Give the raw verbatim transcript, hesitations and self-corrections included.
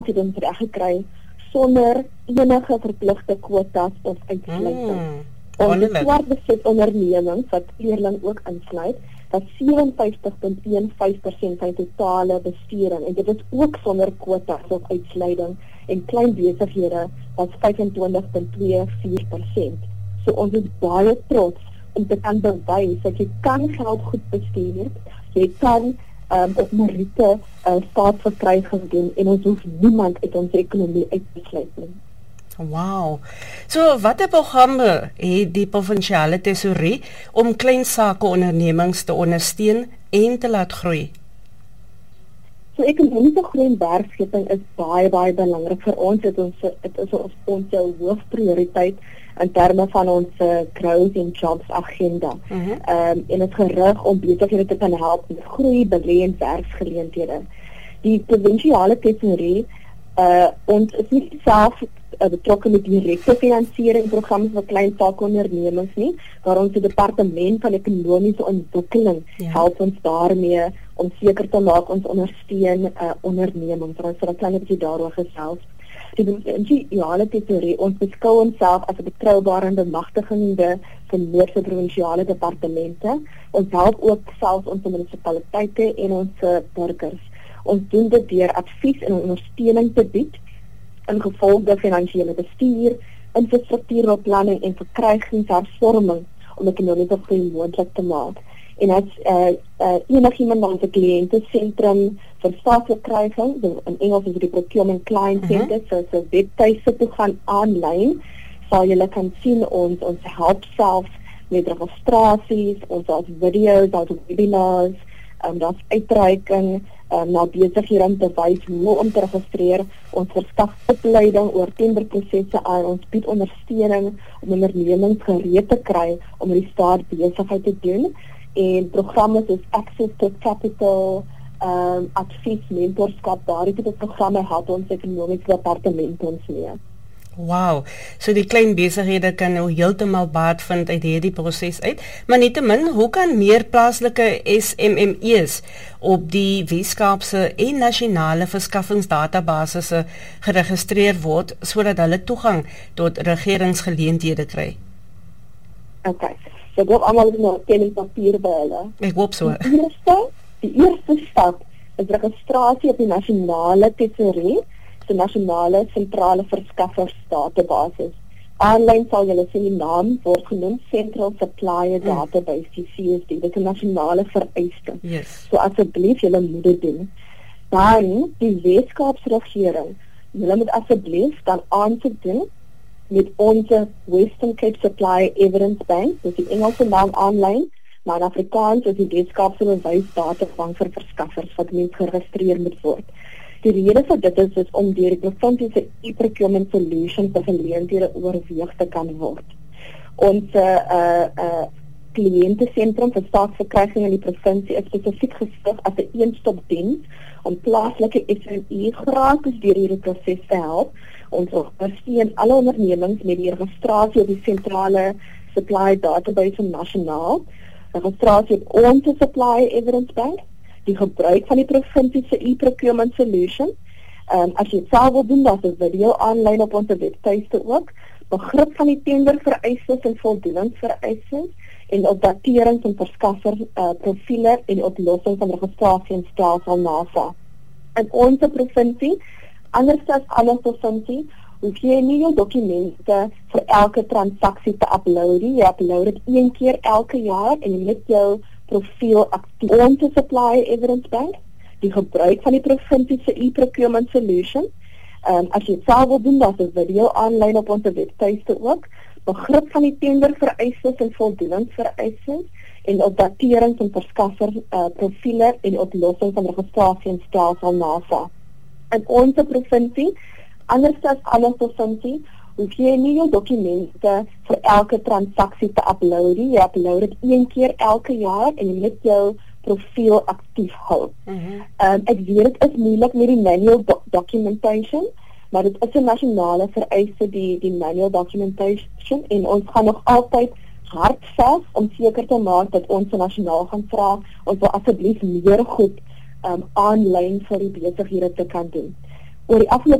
het ons reg gekry sonder enige verpligte kwotas of uitsluiting. Mm, Ons swart besit ondernemings wat kleerling ook insluit, dat sewenvyftig komma fifteen persent van die totale besteding, en dit is ook sonder kwotas of uitsluiting, en klein besighede was vyfentwintig komma twenty-four persent. So ons is baie trots om te kan bewys dat jy kan geld goed bestuur, jy kan um, op meriete uh, staatsverkryging doen, en ons hoef niemand uit ons ekonomie uit te sluit nie. Wow. So, watter programme het die provinsiale tesourie om klein sake ondernemings te ondersteun en te laat groei? So ekonomiese groei en werkskeping is baie baie belangrik vir ons. Dit ons dit is ons ons hoofprioriteit in terme van ons uh, growth and jobs agenda. Ehm Uh-huh. um, en dit is gerig om besighede te kan help met groei, belê en werksgeleenthede. Die provinsiale tesourie uh ons is nie self uh, betrokke met direkte finansiering programme vir klein saakondernemings nie, maar ons departement van ekonomiese ontwikkeling Ja. help ons daarmee om seker te maak ons ondersteun uh, ondernemings. Ons sal 'n klein bietjie daaroor gesels. Die provinsiale tesourie, ons beskou onsself as 'n betroubare en bemagtigende vernoot vir provinsiale departemente. Ons help ook selfs ons munisipaliteite en ons uh, burgers. Ons doen dit deur advies en ondersteuning te bied in gevolge finansiële bestuur, infrastruktuurbeplanning en verkrygingshervorming om ekonomiese groei moontlik te maak. En as uh, uh, enigiemand ons kliënte sentrum vir staatsverkryging, in Engels is dit die procurement client center, uh-huh. so so webtuise toe gaan aanlyn, sal julle kan sien ons ons help self met registrasies, ons het video's, ons webinars, um, daar's uitreiking um, na besighede om te wys hoe om te registreer, ons verskaf opleiding oor tenderprosesse aan, ons bied ondersteuning om ondernemings gereed te kry om die staat besigheid te doen, en programme soos Access to Capital, um, advies, mentorskap, daardie tipe programme help ons ekonomiese departement ons mee. Wow, so die klein besighede kan nou heeltemal baat vind uit hierdie proses uit, maar nietemin, hoe kan meer plaaslike S M M E's op die Weskaapse en nasionale verskaffingsdatabasisse geregistreer word, sodat hulle toegang tot regeringsgeleenthede kry? Ok, so ek hoop almal het nou pen en papier by hulle. Ek hoop so. Die eerste, die eerste stap is registrasie op die nasionale tesourie, die nasionale sentrale verskaffersdatabase. Aanlyn sal julle sien die naam word genoem Central Supplier mm. Database, die C S D. Dit is 'n nasionale vereiste. Yes. So asseblief julle moet dit doen. Dan die Weskaapse regering. Julle moet asseblief dan aansoek doen met ons Western Cape Supply Evidence Bank, dis die Engelse naam aanlyn, maar in Afrikaans is die Weskaapse bewysdatabank vir verskaffers wat mens geregistreer moet word. Die rede vir dit is, is om deur die provinsiese e-procurement solution te geleenthede oorweeg te kan word. Ons uh, uh, kliëntesentrum vir staatsverkryging in die provinsie is spesifiek gestig as 'n een-stop diens om plaaslike S M E gratis deur hierdie proses te help. Ons ondersteun alle ondernemings met die registrasie op die sentrale supply database nasionaal, registrasie op ons supply evidence bank, die gebruik van die provinsiese e-procurement solution. Um, as jy dit self wil doen, daar's 'n video aanlyn op ons webtuiste ook, begrip van die tendervereistes en voldoeningsvereistes en opdatering van verskaffer uh, profiele en die oplossing van registrasie en stelsel NASA. In ons provinsie, anders as ander provinsie, hoef jy nie jou dokumente vir elke transaksie te upload nie. Jy upload dit een keer elke jaar en jy moet jou profiel aktief. Ons supply evidence bank, die gebruik van die provinsiese e-procurement solution. Um, as jy dit self wil doen, daar's 'n video aanlyn op ons webtuiste ook, begrip van die tendervereistes en voldoeningsvereistes en opdatering van verskaffer uh, profiele en oplossing van registrasie en stelsel NASA. In ons provinsie, anders as ander provinsie, hoef jy nie jou dokumente vir elke transaksie te upload nie. Jy upload dit een keer elke jaar en jy moet jou profiel aktief hou. Mm-hmm. Um, ek weet dit is moeilik met die manual do documentation, maar dit is 'n nasionale vereiste, die die manual documentation, en ons gaan nog altyd hard vas om seker te maak dat ons nasionaal gaan vra, ons wil asseblief meer goed um, aanlyn vir die besighede te kan doen. oor die afgelope